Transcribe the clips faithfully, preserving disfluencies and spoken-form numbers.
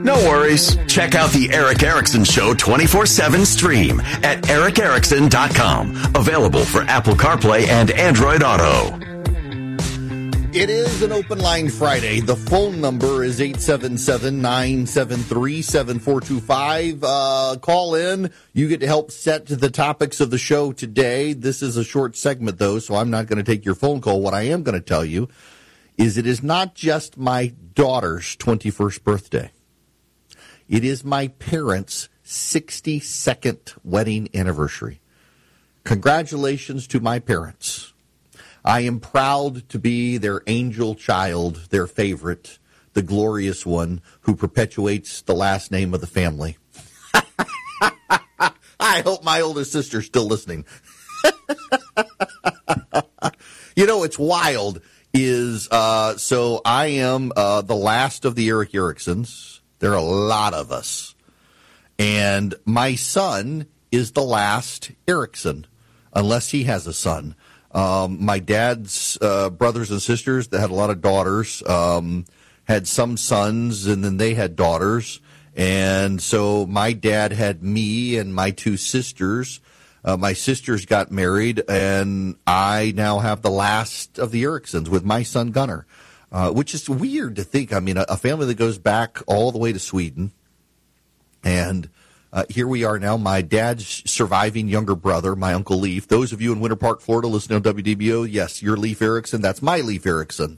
No worries. Check out the Eric Erickson Show twenty-four seven stream at eric erickson dot com. Available for Apple CarPlay and Android Auto. It is an open line Friday. The phone number is eight seven seven, nine seven three, seven four two five. Uh, call in. You get to help set the topics of the show today. This is a short segment, though, so I'm not going to take your phone call. What I am going to tell you is it is not just my daughter's twenty-first birthday. It is my parents' sixty-second wedding anniversary. Congratulations to my parents. I am proud to be their angel child, their favorite, the glorious one who perpetuates the last name of the family. I hope my older sister's still listening. You know, it's wild is, uh, so I am uh, the last of the Eric Ericksons. There are a lot of us. And my son is the last Erickson, unless he has a son. Um, my dad's uh, brothers and sisters that had a lot of daughters um, had some sons, and then they had daughters. And so my dad had me and my two sisters. Uh, my sisters got married, and I now have the last of the Ericksons with my son Gunnar, uh, which is weird to think. I mean, a, a family that goes back all the way to Sweden, and Uh, here we are now, my dad's surviving younger brother, my Uncle Leaf. Those of you in Winter Park, Florida, listening on W D B O, yes, you're Leif Erickson. That's my Leif Erickson.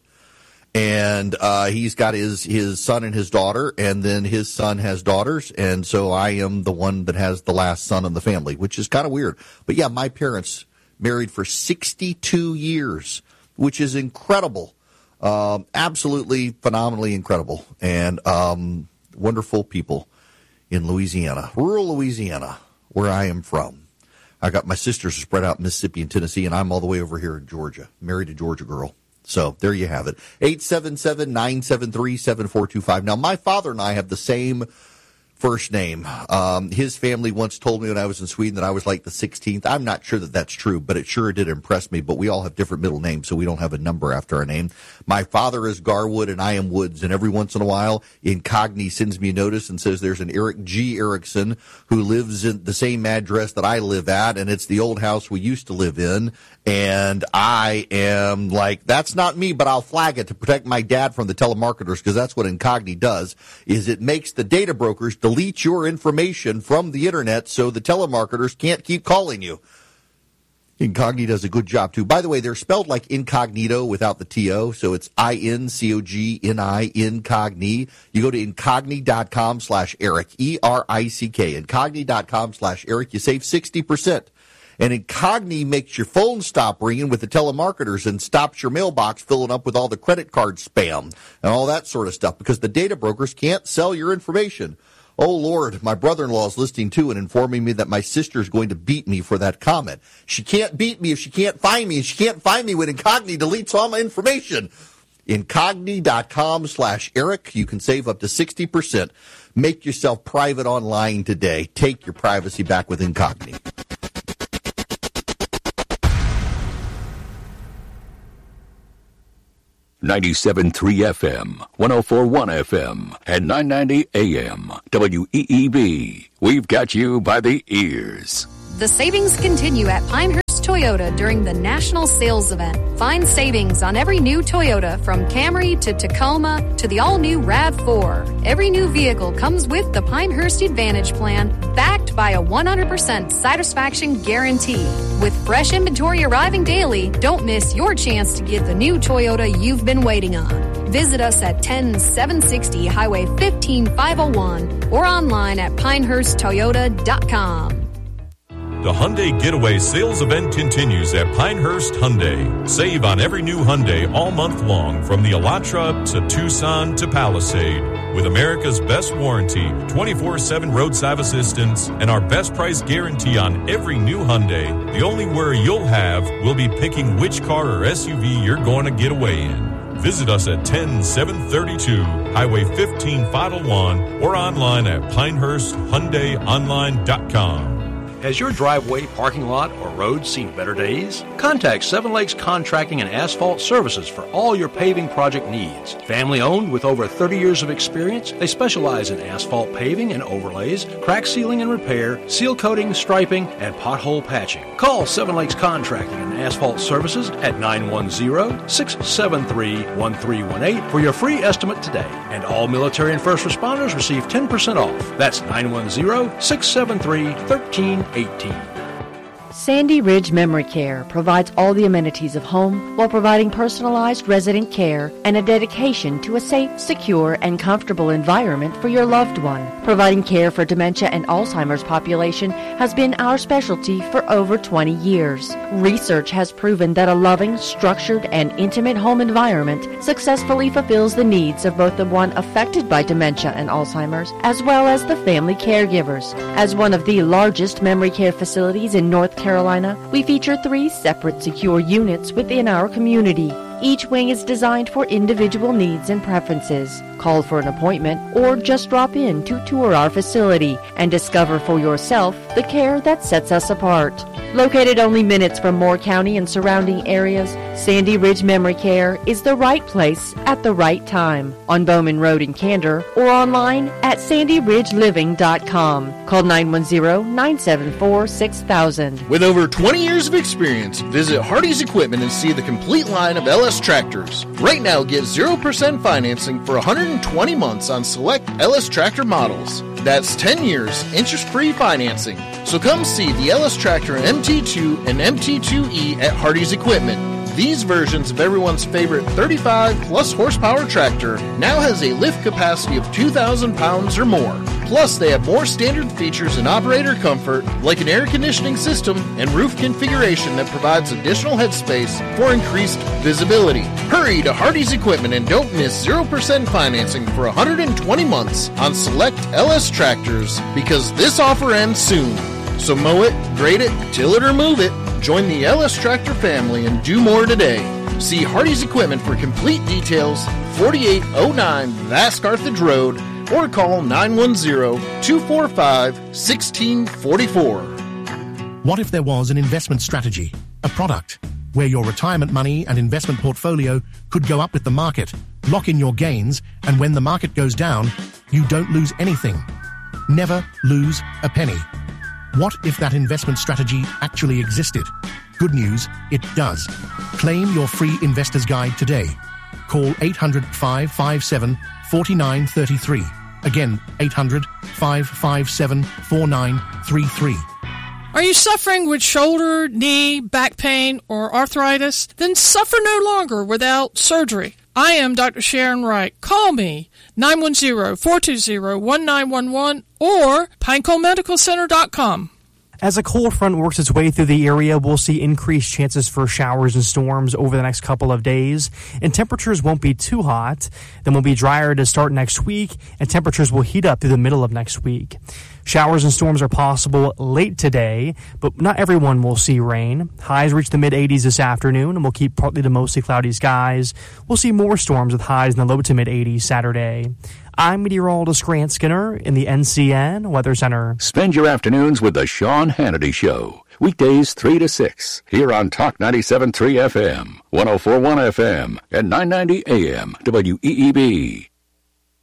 And uh, he's got his, his son and his daughter, and then his son has daughters. And so I am the one that has the last son in the family, which is kind of weird. But, yeah, my parents married for sixty-two years, which is incredible. Um, absolutely phenomenally incredible. And um, wonderful people in Louisiana, rural Louisiana, where I am from. I got my sisters spread out in Mississippi and Tennessee, and I'm all the way over here in Georgia, married a Georgia girl. So there you have it. eight seven seven, nine seven three, seven four two five. Now, my father and I have the same first name. Um, his family once told me when I was in Sweden that I was like the sixteenth. I'm not sure that that's true, but it sure did impress me. But we all have different middle names, so we don't have a number after our name. My father is Garwood, and I am Woods. And every once in a while, Incogni sends me a notice and says there's an Eric G. Erickson who lives in the same address that I live at, and it's the old house we used to live in. And I am like, that's not me, but I'll flag it to protect my dad from the telemarketers, because that's what Incogni does, is it makes the data brokers delete your information from the internet so the telemarketers can't keep calling you. Incogni does a good job, too. By the way, they're spelled like incognito without the T O, so it's I N C O G N I, Incogni. You go to incogni.com slash Eric, E R I C K, incogni.com slash Eric. You save sixty percent. And Incogni makes your phone stop ringing with the telemarketers and stops your mailbox filling up with all the credit card spam and all that sort of stuff, because the data brokers can't sell your information. Oh, Lord, my brother-in-law is listening, too, and informing me that my sister is going to beat me for that comment. She can't beat me if she can't find me, and she can't find me when Incogni deletes all my information. Incogni.com slash Eric. You can save up to sixty percent. Make yourself private online today. Take your privacy back with Incogni. ninety-seven point three F M, one oh four point one F M, and nine ninety A M. W E E B. We've got you by the ears. The savings continue at Pinehurst Toyota during the National Sales Event. Find savings on every new Toyota, from Camry to Tacoma to the all-new RAV four. Every new vehicle comes with the Pinehurst Advantage Plan, backed by a one hundred percent satisfaction guarantee. With fresh inventory arriving daily, don't miss your chance to get the new Toyota you've been waiting on. Visit us at ten seven sixty Highway fifteen five oh one or online at pinehurst toyota dot com. The Hyundai Getaway sales event continues at Pinehurst Hyundai. Save on every new Hyundai all month long, from the Elantra to Tucson to Palisade. With America's best warranty, twenty-four seven roadside assistance, and our best price guarantee on every new Hyundai, the only worry you'll have will be picking which car or S U V you're going to get away in. Visit us at ten seven thirty-two Highway fifteen five oh one or online at pinehurst hyundai online dot com. Has your driveway, parking lot, or road seen better days? Contact Seven Lakes Contracting and Asphalt Services for all your paving project needs. Family owned with over thirty years of experience, they specialize in asphalt paving and overlays, crack sealing and repair, seal coating, striping, and pothole patching. Call Seven Lakes Contracting and Asphalt Services at nine one zero, six seven three, one three one eight for your free estimate today. And all military and first responders receive ten percent off. That's nine one zero, six seven three, one three eighteen. Sandy Ridge Memory Care provides all the amenities of home while providing personalized resident care and a dedication to a safe, secure, and comfortable environment for your loved one. Providing care for dementia and Alzheimer's population has been our specialty for over twenty years. Research has proven that a loving, structured, and intimate home environment successfully fulfills the needs of both the one affected by dementia and Alzheimer's as well as the family caregivers. As one of the largest memory care facilities in North Carolina, Carolina, we feature three separate secure units within our community. Each wing is designed for individual needs and preferences. Call for an appointment or just drop in to tour our facility and discover for yourself the care that sets us apart. Located only minutes from Moore County and surrounding areas, Sandy Ridge Memory Care is the right place at the right time. On Bowman Road in Candor or online at sandy ridge living dot com. Call nine one zero, nine seven four, six thousand. With over twenty years of experience, visit Hardy's Equipment and see the complete line of L S tractors. Right now, get zero percent financing for one hundred twenty months on select L S tractor models. That's ten years interest-free financing. So come see the L S Tractor M T two and M T two E at Hardy's Equipment. These versions of everyone's favorite thirty-five plus horsepower tractor now has a lift capacity of two thousand pounds or more. Plus, they have more standard features and operator comfort, like an air conditioning system and roof configuration that provides additional headspace for increased visibility. Hurry to Hardy's Equipment and don't miss zero percent financing for one hundred twenty months on select L S tractors, because this offer ends soon. So mow it, grade it, till it or move it. Join the L S Tractor family and do more today. See Hardy's Equipment for complete details, forty-eight oh nine Vask Carthage Road, or call nine one zero, two four five, one six four four. What if there was an investment strategy, a product, where your retirement money and investment portfolio could go up with the market, lock in your gains, and when the market goes down, you don't lose anything? Never lose a penny. What if that investment strategy actually existed? Good news, it does. Claim your free investor's guide today. Call eight hundred, five five seven, four nine three three. Again, eight hundred, five five seven, four nine three three. Are you suffering with shoulder, knee, back pain, or arthritis? Then suffer no longer without surgery. I am Doctor Sharon Wright. Call me, nine one zero, four two zero, one nine one one or pinecone medical center dot com. As a cold front works its way through the area, we'll see increased chances for showers and storms over the next couple of days, and temperatures won't be too hot. Then we'll be drier to start next week, and temperatures will heat up through the middle of next week. Showers and storms are possible late today, but not everyone will see rain. Highs reach the mid eighties this afternoon, and we'll keep partly to mostly cloudy skies. We'll see more storms with highs in the low to mid eighties Saturday. I'm meteorologist Grant Skinner in the N C N Weather Center. Spend your afternoons with the Sean Hannity Show. Weekdays three to six here on Talk ninety-seven point three F M, one oh four point one F M, and nine ninety A M W E E B.